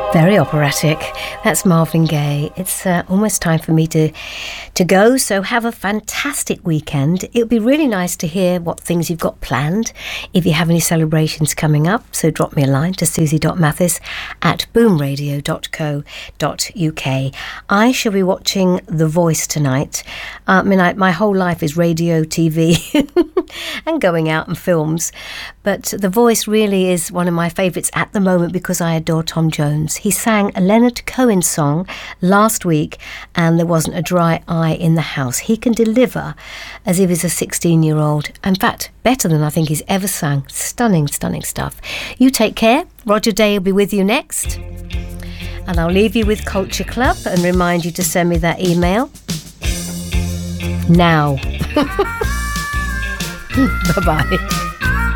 Very operatic. That's Marvin Gaye. It's almost time for me to go, so have a fantastic weekend. It would be really nice to hear what things you've got planned, if you have any celebrations coming up, so drop me a line to susie.mathis@boomradio.co.uk. I shall be watching The Voice tonight. My whole life is radio, TV and going out and films, but The Voice really is one of my favourites at the moment because I adore Tom Jones. He sang a Leonard Cohen song last week and there wasn't a dry eye in the house. He can deliver as if he's a 16-year-old. In fact, better than I think he's ever sang. Stunning, stunning stuff. You take care. Roger Day will be with you next. And I'll leave you with Culture Club and remind you to send me that email now. Bye-bye.